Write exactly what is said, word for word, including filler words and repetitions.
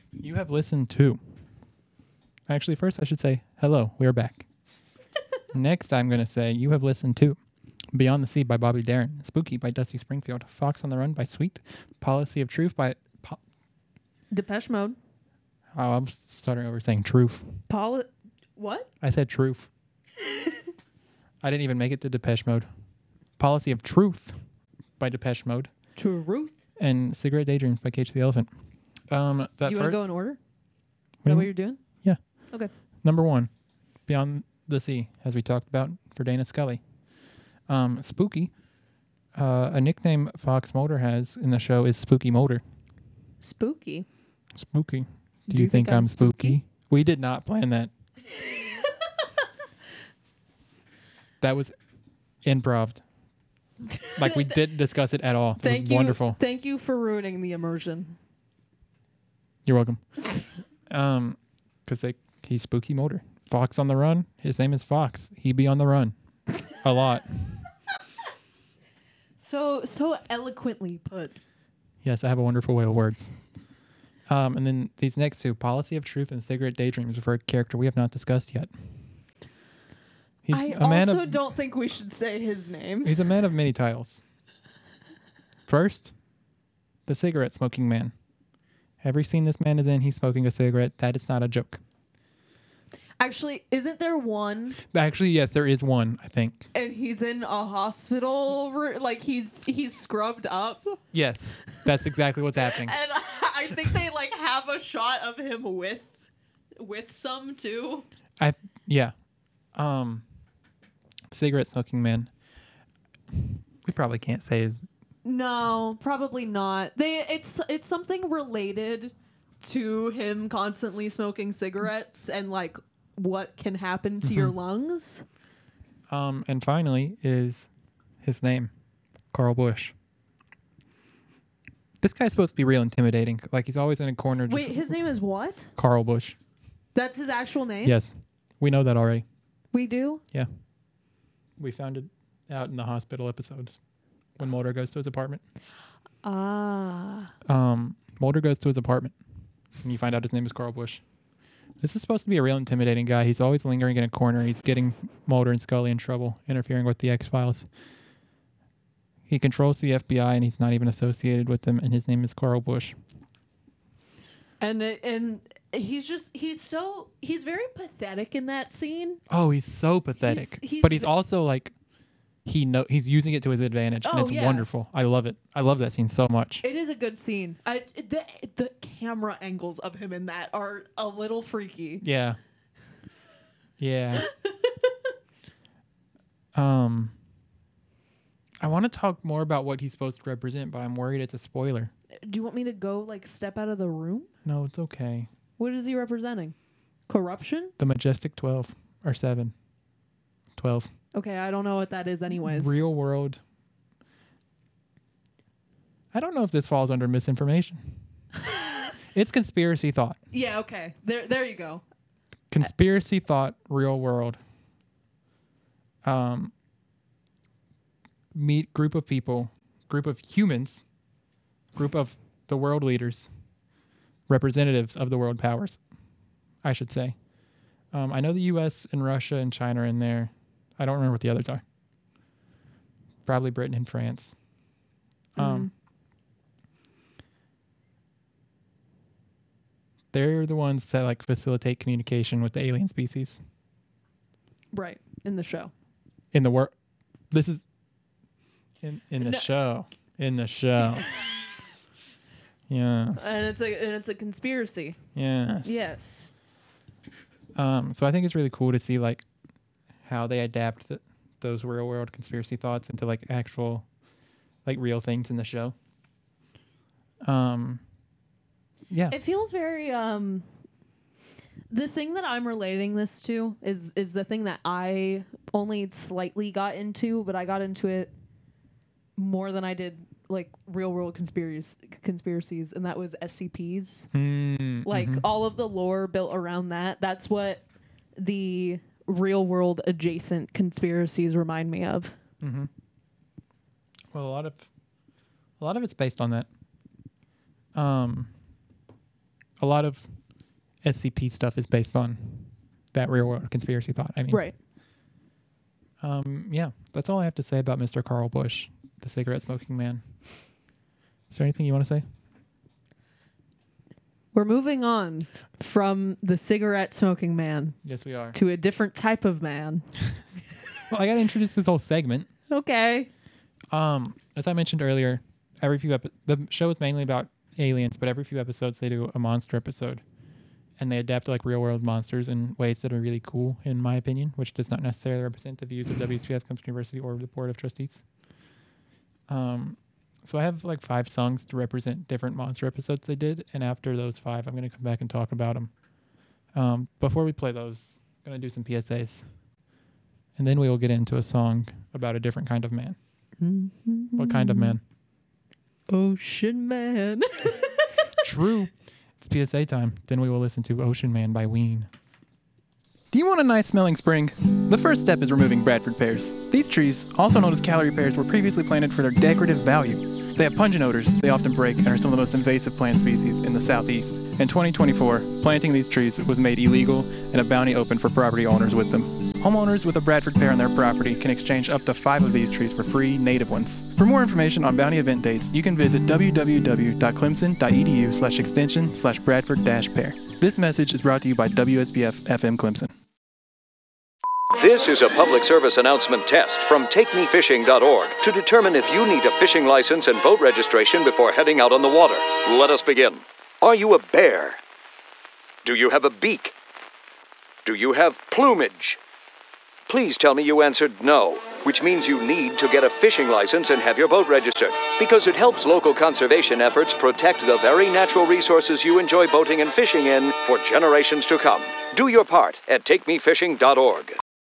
You have listened to. Actually, first I should say, hello, we are back. Next, I'm going to say, you have listened to Beyond the Sea by Bobby Darin, Spooky by Dusty Springfield, Fox on the Run by Sweet, Policy of Truth by... Po- Depeche Mode. oh, I'm starting over saying Truth. Poli- what? I said Truth. I didn't even make it to Depeche Mode. Policy of Truth by Depeche Mode. Truth. And Cigarette Daydreams by Cage the Elephant. Um, that Do you want fir- to go in order? Is What do that you what mean? you're doing? Yeah. Okay. Number one, Beyond the Sea, as we talked about for Dana Scully. Um, Spooky, uh, a nickname Fox Mulder has in the show is Spooky Mulder. Spooky. Spooky. Do, you, think, I'm spooky? We did not plan that. That was improv. Like, we didn't discuss it at all. It Thank was you. wonderful. Thank you for ruining the immersion. You're welcome. um, because he's Spooky Mulder. Fox on the Run. His name is Fox. He be on the run. A lot. So so eloquently put. Yes, I have a wonderful way of words. Um, and then these next two, Policy of Truth and Cigarette Daydreams, are for a character we have not discussed yet. He's I a man also of, don't think we should say his name. He's a man of many titles. First, the cigarette smoking man. Every scene this man is in, he's smoking a cigarette. That is not a joke. Actually, isn't there one? Actually, yes, there is one, I think. And he's in a hospital, ro- like he's he's scrubbed up. Yes, that's exactly what's happening. And I think they like have a shot of him with with some too. I yeah. Um cigarette smoking man. We probably can't say his No, probably not. They it's it's something related to him constantly smoking cigarettes and like what can happen to your lungs. um and finally is his name, Carl Bush. This guy's supposed to be real intimidating. Like, he's always in a corner just Wait, his name is what? Carl Bush. That's his actual name? Yes. We know that already. We do? Yeah. We found it out in the hospital episodes when Mulder goes to his apartment. Ah. Um, Mulder goes to his apartment, and you find out his name is Carl Bush. This is supposed to be a real intimidating guy. He's always lingering in a corner. He's getting Mulder and Scully in trouble, interfering with the X-Files. He controls the F B I, and he's not even associated with them, and his name is Carl Bush. And it- and he's just he's so he's very pathetic in that scene. Oh, he's so pathetic. He's- he's but he's v- also like, he know he's using it to his advantage, and Oh, it's yeah. wonderful. I love it. I love that scene so much. It is a good scene. I the the camera angles of him in that are a little freaky. Yeah. Yeah. um, I want to talk more about what he's supposed to represent, but I'm worried it's a spoiler. Do you want me to go like step out of the room? No, it's okay. What is he representing? Corruption? The Majestic twelve or seven. twelve. Okay, I don't know what that is anyways. Real world. I don't know if this falls under misinformation. It's conspiracy thought. Yeah, okay. There there you go. Conspiracy thought, real world. Um, meet group of people, group of humans, group of the world leaders, representatives of the world powers, I should say. Um, I know the U S and Russia and China are in there. I don't remember what the others are. Probably Britain and France. Um, they're the ones that like facilitate communication with the alien species Right. In the show. in the world. This is in in the No. show. In the show. Yes. And it's a and it's a conspiracy. Yes. Yes. Um, so I think it's really cool to see like how they adapt the, those real world conspiracy thoughts into like actual, like real things in the show. Um, yeah. It feels very um the thing that I'm relating this to is is the thing that I only slightly got into, but I got into it more than I did like real world conspiracies conspiracies, and that was S C Ps. Mm, Like mhm. all of the lore built around that. That's what the real world adjacent conspiracies remind me of. Mm-hmm. Well, a lot of a lot of it's based on that. Um, a lot of S C P stuff is based on that real world conspiracy thought. I mean, Right. Um, yeah, that's all I have to say about Mister Carl Busch, the cigarette smoking man. Is there anything you want to say? We're moving on from the cigarette smoking man Yes, we are. to a different type of man. Well, I got to introduce this whole segment. Okay. Um, as I mentioned earlier, every few epi- the show is mainly about aliens, but every few episodes they do a monster episode, and they adapt like real world monsters in ways that are really cool, in my opinion, which does not necessarily represent the views of W S P F Clemson University or the Board of Trustees. Um, so I have like five songs to represent different monster episodes they did, and after those five, I'm going to come back and talk about them. Um, before we play those, I'm going to do some P S As, and then we will get into a song about a different kind of man. What kind of man? Ocean Man. True. It's P S A time. Then we will listen to Ocean Man by Ween. Do you want a nice smelling spring? The first step is removing Bradford pears. These trees, also known as Callery pears, were previously planted for their decorative value. They have pungent odors, they often break, and are some of the most invasive plant species in the southeast. In twenty twenty-four, planting these trees was made illegal and a bounty opened for property owners with them. Homeowners with a Bradford pear on their property can exchange up to five of these trees for free native ones. For more information on bounty event dates, you can visit w w w dot clemson dot e d u slash extension slash Bradford dash pear. This message is brought to you by W S B F F M Clemson. This is a public service announcement test from take me fishing dot org to determine if you need a fishing license and boat registration before heading out on the water. Let us begin. Are you a bear? Do you have a beak? Do you have plumage? Please tell me you answered no, which means you need to get a fishing license and have your boat registered, because it helps local conservation efforts protect the very natural resources you enjoy boating and fishing in for generations to come. Do your part at take me fishing dot org.